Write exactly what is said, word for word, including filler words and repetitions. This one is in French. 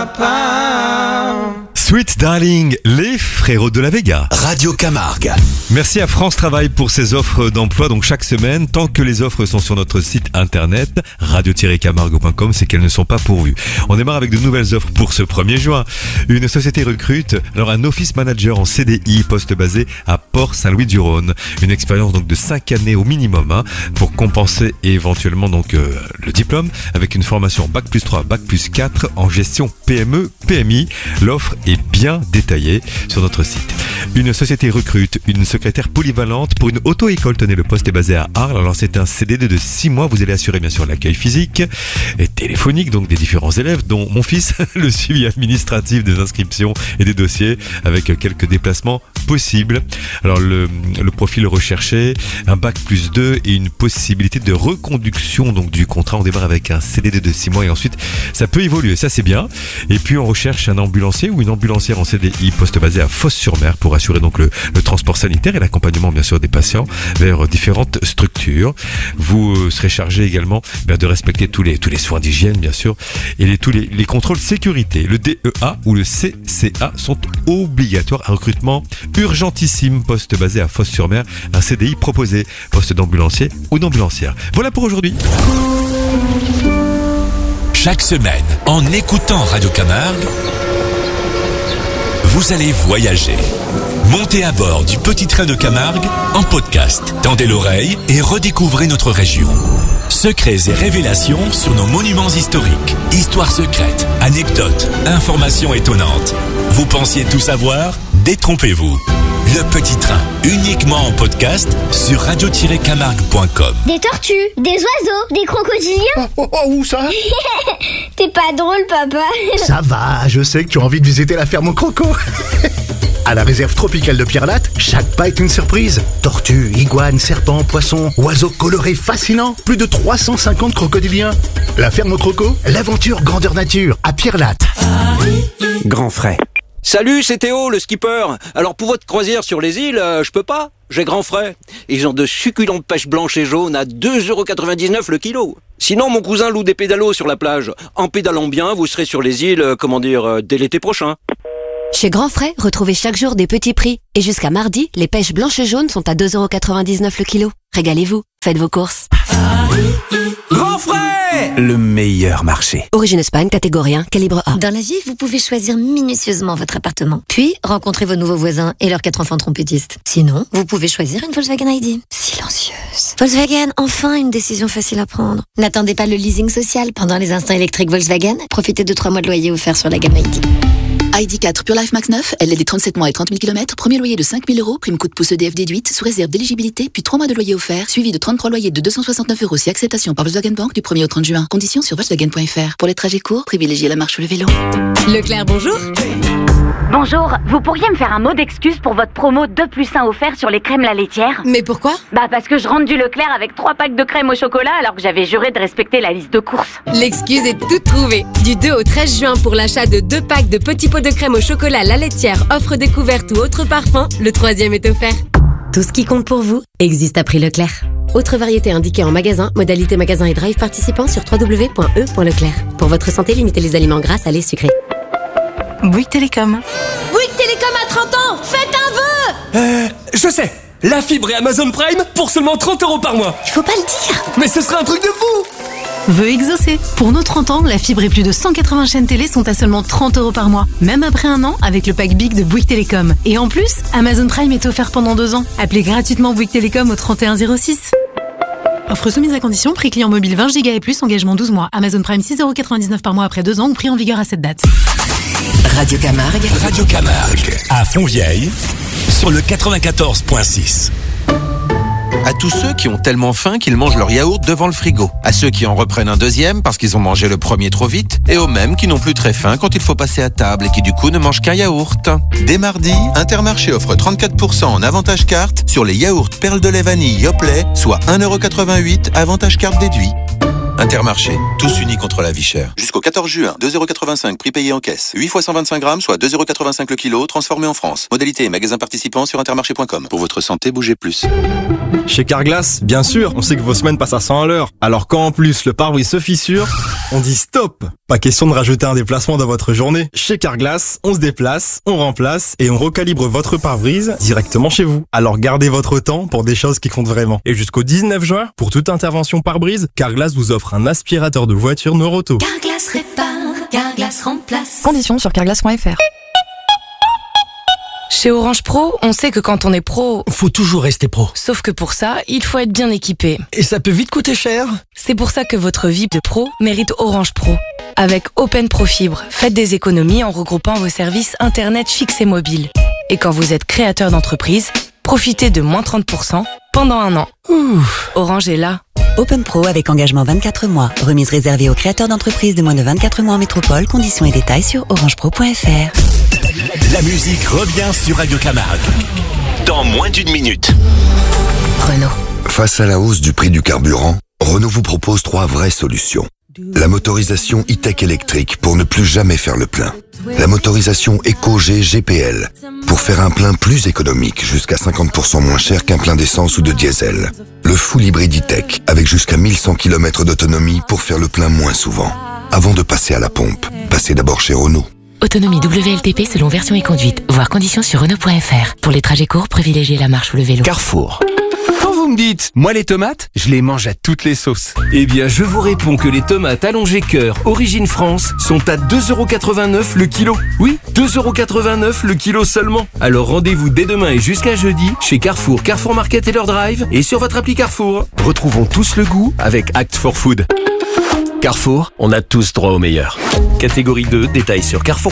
papa. Sweet Darling, les frérots de la Vega. Radio Camargue. Merci à France Travail pour ses offres d'emploi. Donc chaque semaine, tant que les offres sont sur notre site internet radio tiret camargue point com, c'est qu'elles ne sont pas pourvues. On démarre avec de nouvelles offres pour ce premier juin. Une société recrute alors un office manager en C D I, poste basé à Port-Saint-Louis-du-Rhône. Une expérience donc de cinq années au minimum hein, pour compenser éventuellement donc euh, le diplôme avec une formation bac plus trois, bac plus quatre en gestion P M E, P M I. L'offre est bien détaillée sur notre site. Une société recrute une secrétaire polyvalente pour une auto-école. Tenez, le poste est basé à Arles. Alors c'est un C D D de six mois. Vous allez assurer bien sûr l'accueil physique et téléphonique donc des différents élèves, dont mon fils, le suivi administratif des inscriptions et des dossiers avec quelques déplacements possibles. Alors le, le profil recherché, un bac plus deux et une possibilité de reconduction donc du contrat. On démarre avec un C D D de six mois et ensuite ça peut évoluer, ça c'est bien. Et puis on recherche un ambulancier ou une ambulancière en C D I, poste basé à Fos-sur-Mer pour assurer donc le, le transport sanitaire et l'accompagnement bien sûr des patients vers différentes structures. Vous serez chargé également bien, de respecter tous les, tous les soins d'hygiène bien sûr et les, tous les, les contrôles sécurité. Le D E A ou le C C A sont obligatoires. Un recrutement urgentissime, poste basé à Fos-sur-Mer, un C D I proposé, poste d'ambulancier ou d'ambulancière. Voilà pour aujourd'hui. Chaque semaine, en écoutant Radio Camargue, vous allez voyager. Montez à bord du petit train de Camargue en podcast. Tendez l'oreille et redécouvrez notre région. Secrets et révélations sur nos monuments historiques. Histoires secrètes, anecdotes, informations étonnantes. Vous pensiez tout savoir ? Détrompez-vous. Le petit train, uniquement en podcast sur radio tiret camargue point com. Des tortues, des oiseaux, des crocodiliens. Oh, oh, oh, où ça? T'es pas drôle, papa. Ça va, je sais que tu as envie de visiter la ferme au croco. À la réserve tropicale de Pierre-Latte, chaque pas est une surprise. Tortues, iguanes, serpents, poissons, oiseaux colorés fascinants. Plus de trois cent cinquante crocodiliens. La ferme au croco, l'aventure grandeur nature à Pierre-Latte. Grand frais. Salut, c'est Théo, le skipper. Alors pour votre croisière sur les îles, euh, je peux pas. J'ai grand frais. Ils ont de succulentes pêches blanches et jaunes à deux euros quatre-vingt-dix-neuf le kilo. Sinon, mon cousin loue des pédalos sur la plage. En pédalant bien, vous serez sur les îles, euh, comment dire, euh, dès l'été prochain. Chez Grand Frais, retrouvez chaque jour des petits prix. Et jusqu'à mardi, les pêches blanches et jaunes sont à deux euros quatre-vingt-dix-neuf le kilo. Régalez-vous, faites vos courses. Grand frais, le meilleur marché. Origine Espagne, catégorie un, calibre A. Dans la vie, vous pouvez choisir minutieusement votre appartement. Puis, rencontrer vos nouveaux voisins et leurs quatre enfants trompettistes. Sinon, vous pouvez choisir une Volkswagen I D. Silencieuse. Volkswagen, enfin une décision facile à prendre. N'attendez pas le leasing social pendant les instants électriques Volkswagen. Profitez de trois mois de loyer offerts sur la gamme I D. I D quatre Pure Life Max neuf, L L D trente-sept mois et trente mille kilomètres, premier loyer de cinq mille euros, prime coup de pouce E D F déduite, sous réserve d'éligibilité, puis trois mois de loyer offert, suivi de trente-trois loyers de deux cent soixante-neuf euros si acceptation par Volkswagen Bank du premier au trente juin. Conditions sur Volkswagen point F R. Pour les trajets courts, privilégiez la marche ou le vélo. Leclerc, bonjour. Bonjour, vous pourriez me faire un mot d'excuse pour votre promo deux plus un offert sur les crèmes la laitière? Mais pourquoi? Bah parce que je rentre du Leclerc avec trois packs de crème au chocolat alors que j'avais juré de respecter la liste de courses. L'excuse est toute trouvée. Du deux au treize juin pour l'achat de deux packs de petits pots de crème au chocolat la laitière, offre découverte ou autre parfum, le troisième est offert. Tout ce qui compte pour vous existe à prix Leclerc. Autre variété indiquée en magasin, modalité magasin et drive participant sur w w w point e point leclerc. Pour votre santé, limitez les aliments gras, salés, sucrés. Bouygues Télécom. Bouygues Télécom à trente ans, faites un vœu. Euh, je sais. La fibre et Amazon Prime pour seulement trente euros par mois. Il faut pas le dire. Mais ce serait un truc de fou. Vœu exaucé. Pour nos trente ans, la fibre et plus de cent quatre-vingts chaînes télé sont à seulement trente euros par mois. Même après un an, avec le pack Big de Bouygues Télécom. Et en plus, Amazon Prime est offert pendant deux ans. Appelez gratuitement Bouygues Télécom au trente et un zéro six. Offre soumise à condition, prix client mobile vingt giga et plus, engagement douze mois. Amazon Prime six euros quatre-vingt-dix-neuf par mois après deux ans ou prix en vigueur à cette date. Radio Camargue. Radio Camargue. À Fontvieille, sur le quatre-vingt-quatorze point six. À tous ceux qui ont tellement faim qu'ils mangent leur yaourt devant le frigo. À ceux qui en reprennent un deuxième parce qu'ils ont mangé le premier trop vite. Et aux mêmes qui n'ont plus très faim quand il faut passer à table et qui du coup ne mangent qu'un yaourt. Dès mardi, Intermarché offre trente-quatre pour cent en avantage carte sur les yaourts perles de lait vanille Yoplait, soit un euro quatre-vingt-huit avantage carte déduit. Intermarché, tous unis contre la vie chère. Jusqu'au quatorze juin, deux euros quatre-vingt-cinq prix payé en caisse. huit fois cent vingt-cinq grammes, soit deux euros quatre-vingt-cinq le kilo, transformé en France. Modalité et magasin participant sur intermarché point com. Pour votre santé, bougez plus. Chez Carglass, bien sûr, on sait que vos semaines passent à cent à l'heure. Alors quand en plus le pare-brise se fissure, on dit stop. Pas question de rajouter un déplacement dans votre journée. Chez Carglass, on se déplace, on remplace et on recalibre votre pare-brise directement chez vous. Alors gardez votre temps pour des choses qui comptent vraiment. Et jusqu'au dix-neuf juin, pour toute intervention pare-brise, Carglass vous offre un aspirateur de voiture Noroto. Carglass répare, Carglass remplace. Conditions sur carglass point f r. Chez Orange Pro, on sait que quand on est pro, faut toujours rester pro. Sauf que pour ça, il faut être bien équipé. Et ça peut vite coûter cher. C'est pour ça que votre vie de pro mérite Orange Pro. Avec Open Pro Fibre, faites des économies en regroupant vos services internet fixes et mobiles. Et quand vous êtes créateur d'entreprise, profitez de moins trente pour cent pendant un an. Ouh. Orange est là. Open Pro avec engagement vingt-quatre mois. Remise réservée aux créateurs d'entreprises de moins de vingt-quatre mois en métropole. Conditions et détails sur orange pro point f r. La musique revient sur Radio Camargue. Dans moins d'une minute. Renault. Face à la hausse du prix du carburant, Renault vous propose trois vraies solutions. La motorisation e-tech électrique pour ne plus jamais faire le plein. La motorisation EcoG G P L pour faire un plein plus économique, jusqu'à cinquante pour cent moins cher qu'un plein d'essence ou de diesel. Le full hybride e-tech avec jusqu'à mille cent kilomètres d'autonomie pour faire le plein moins souvent. Avant de passer à la pompe, passez d'abord chez Renault. Autonomie W L T P selon version et conduite. Voir conditions sur Renault point f r. Pour les trajets courts, privilégiez la marche ou le vélo. Carrefour. Quand vous me dites, moi les tomates, je les mange à toutes les sauces. Eh bien, je vous réponds que les tomates allongées cœur Origine France sont à deux euros quatre-vingt-neuf le kilo. Oui, deux euros quatre-vingt-neuf le kilo seulement. Alors rendez-vous dès demain et jusqu'à jeudi chez Carrefour, Carrefour Market et leur drive et sur votre appli Carrefour. Retrouvons tous le goût avec Act for Food. Carrefour, on a tous droit au meilleur. Catégorie deux, détails sur carrefour.